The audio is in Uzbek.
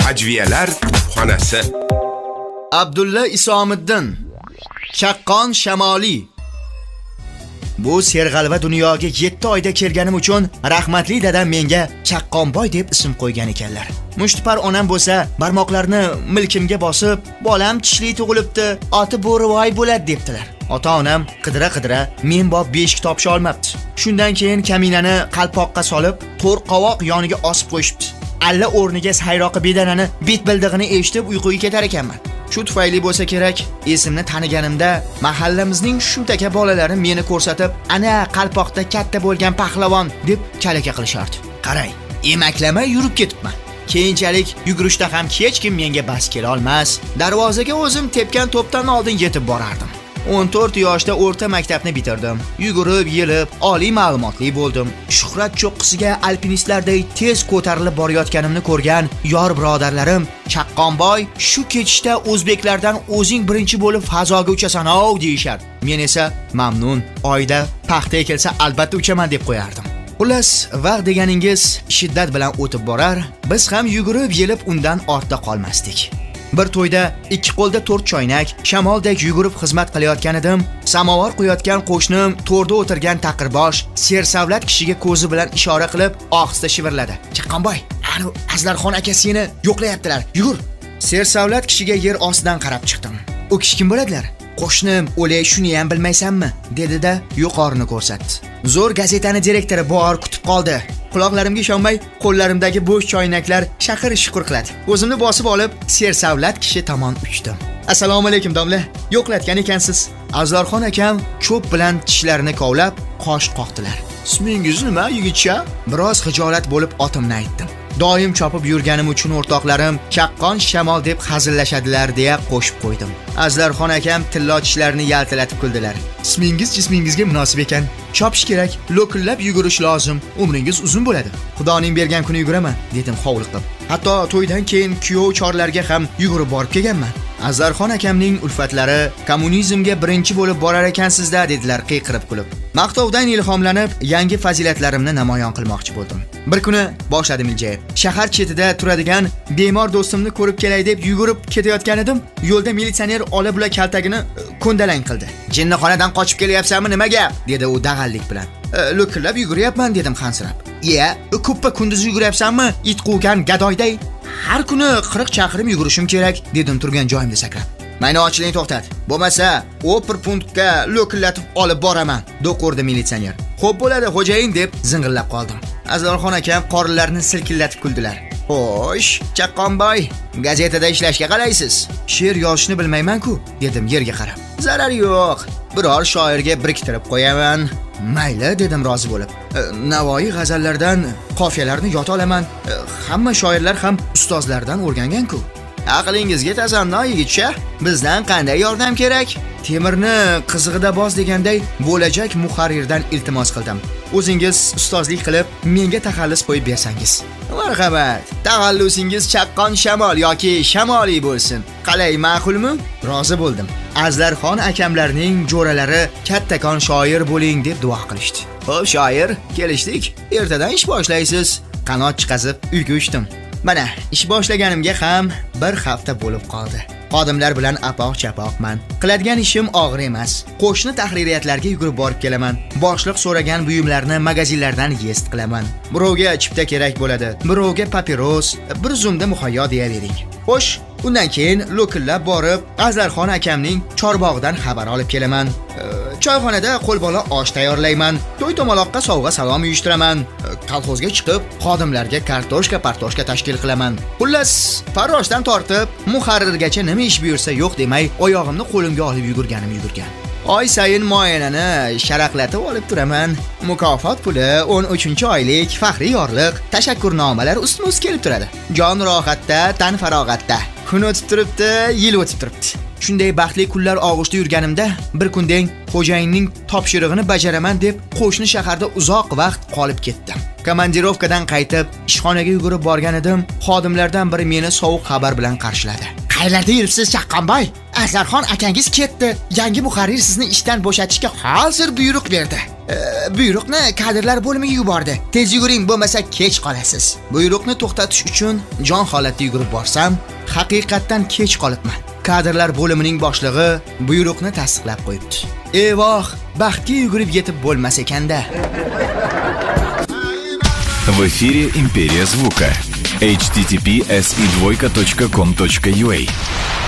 Hajviyalar xonasi. Abdulla Isomiddin, Chaqqon Shamoli. Bu serg'alva dunyoga 7 oyda kelganim uchun rahmatli dadam menga Chaqqonboy deb ism qo'ygan ekanlar. Mushtipar onam bo'lsa, barmoqlarini milkimga bosib, "Bolam tishli tug'ilibdi, oti bo'rivoy bo'ladi" debdilar. Ota-onam qidira-qidira men bob beshik topisha olmabdi. Shundan keyin kaminani qalpoqqa solib, to'rqovoq yoniga osib qo'yishibdi. Alla o'rniga sayroqi bedanani bit bildig'ini eshitib uyquga ketar ekanman. Shu tufayli bo'lsa kerak, esimni taniganimda mahallamizning shunday bolalari meni ko'rsatib, "Ana qalpoqda katta bo'lgan pahlavon" deb kalaka qilishardi. Qarang, emaklamay yurib ketibman. Keyinchalik yugurishda ham hech kim menga bas kela olmas. Darvozaga o'zim tepgan to'pdan oldin yetib borardim. 14 yoshda o'rta maktabni bitirdim. Yugurib, yelib, oliy ma'lumotli bo'ldim. Shuhrat cho'qqisiga alpinistlardek tez ko'tarilib borayotganimni ko'rgan yor birodarlarim, "Chaqqonboy, shu ketishda o'zbeklardan o'zing birinchi bo'lib fazoga uchasan-ov" deyishar. Men esa mamnun, oyda paxta ekilsa albatta uchaman deb qo'yardim. Xullas, vaqt deganingiz shiddat bilan o'tib borar, biz ham yugurib, yelib undan ortda qolmasdik. Bir to'yda 2 qo'lda 4 choynak, shamoldek yugurib xizmat qilayotgan edim. Samovar quyayotgan qo'shnim to'rda o'tirgan taqirbosh sersavlat kishiga ko'zi bilan ishora qilib ohista shivirladi. "Chaqqonboy, ana Azlarxon aka seni yo'qlayaptilar. Yugur." Sersavlat kishiga yer ostidan qarab chiqdim. "U kishi kim bo'ladilar?" "Qo'shnim, o'lay, shuni ham bilmaysanmi?" dedi-da yuqorini ko'rsatdi. Zo'r gazetani direktori bor kutib qoldi. Quloqlarimga ishonmay, qo'llarimdagi bo'sh choynaklar shaqir-shuqur qiladi. O'zimni bosib olib, sersavlat kishi tomon uchdim. "Assalomu alaykum domla. Yo'qlatgan ekansiz." Azlarxon akam cho'p bilan tishlarini kovlab, qosh qoqdilar. "Ismingiz nima, yigitcha?" Biroz xijolat bo'lib otimni aytdim. Doim chopib yurganim uchun o'rtoqlarim Chaqqon Shamol deb hazillashadilar deya qo'shib qo'ydim. Azlarxon akam tillo tishlarini yaltilatib kuldilar. "Ismingiz jismingizga munosib ekan. Chopish kerak, lo'killab yugurish lozim. Umringiz uzun bo'ladi. Xudoning bergan kuni yuguraman" dedim hovliqib. Hatto to'ydan keyin kuyov chorlarga ham yugurib borib kelganman. Azlarxon akamning ulfatlari kommunizmga birinchi bo'lib borar ekansizda dedilar qiyqirib kulib. Maqtovdan ilhomlanib, yangi fazilatlarimni namoyon qilmoqchi bo'ldim. Bir kuni boshladim iljayib. Shahar chetida turadigan bemor do'stimni ko'rib kelay deb yugurib ketayotgan edim. Yo'lda militsioner ola-bula kaltagini ko'ndalang qildi. "Jinnixonadan qochib kelyapsanmi, nima gap?" dedi u dag'allik bilan. "Lo'killab yuguryapman" dedim xansirab. "Iya, ko'ppa kunduz yuguryapsanmi, it quvgan gadoyday? Har kuni 40 chaqirim yugurishim kerak" dedim turgan joyimda sakrab. "Meni ochiling, to'xtat. Bo'lmasa, opir punktga lo'killatib olib boraman", do'qurdi militsioner. "Xo'p bo'ladi, xo'jayin" deb zing'illab qoldim. Azlarxon akam qorinlarini silkillatib kuldilar. "Xo'sh, Chaqqonboy, gazetada ishlashga qalaysiz?" "She'r yozishni bilmayman-ku", dedim yerga qarab. "Zarari yo'q. Biror shoirga biriktirib qo'yaman." "Mayli" dedim rozi bo'lib. "Navoiy g'azallardan qofiyalarni yota olaman. Hamma shoirlar ham ustozlardan o'rgangan-ku." "Aqlingizga tasanno, yigitcha. Bizdan qanday yordam kerak?" Temirni qizig'ida boz deganday bo'lajak muharrirdan iltimos qildim. "O'zingiz ustozlik qilib, menga taxallus qo'yib bersangiz." "Marhamat. Taxallusingiz Chaqqon Shamol yoki Shamoli bo'lsin. Qalay, ma'qulmi?" Rozi bo'ldim. Azlarxon akamlarning jo'ralari kattakon shoir bo'ling deb duo qilishdi. "Xo'p, shoir, kelishdik. Ertadan ish boshlaysiz." Qanot chiqazib uyga uchdim. Mana, ish boshlaganimga ham bir hafta bo'lib qoldi. Xodimlar bilan apoq-chapoqman. Qiladigan ishim og'ir emas. Qo'shni tahririyatlarga yugurib borib kelaman. Boshliq so'ragan buyumlarni magazinlardan yest qilaman. Birovga chipta kerak bo'ladi, birovga papiros, bir zumda muhayyo deyavering. Xo'sh, undan keyin lo'killab borib, Azlarxon akamning chorbog'idan xabar olib kelaman. Choyxonada qo'lbola osh tayyorlayman. To'y tomaloqqa sovg'a salom uyushtiraman. Kolxozga chiqib, xodimlarga kartoshka tashkil qilaman. Xullas, farroshdan tortib, muharrirgacha nima ish buyursa yo'q demay, oyog'imni qo'limga olib yugurgan. Oy sayin muoyanani sharaqlatib olib turaman. Mukofot puli 13-oylik faxriy yorliq, tashakkurnomalar ustma-ust kelib turadi. Jon rohatda, tan farog'atda. Kun o'tib turibdi, yil o'tib turibdi. Shunday baxtli kunlar og'ushda yurganimda bir kundeng xo'jayinning topshirig'ini bajaraman deb qo'shni shaharda uzoq vaqt qolib ketdim. Komandirovkadan qaytib ishxonaga yugurib borgan edim. Xodimlardan biri meni sovuq xabar bilan qarshiladi. "Qayerda yuribsiz, Chaqqonboy? Azlarxon akangiz ketdi. Yangi muharrir sizni ishdan bo'shatishga hozir buyruq berdi." buyruqni kadrlar bo'limiga yubordi. Tez yuguring, bo'lmasa kech qolasiz. Buyruqni to'xtatish uchun jon holatda yugurib borsam, haqiqatdan kech qolibman. Kadrlar bo'limining boshlig'i buyruqni tasdiqlab qo'yibdi. Evoh, baxtga yugurib yetib bo'lmas ekanda. В эфире «Империя звука». https://com.ua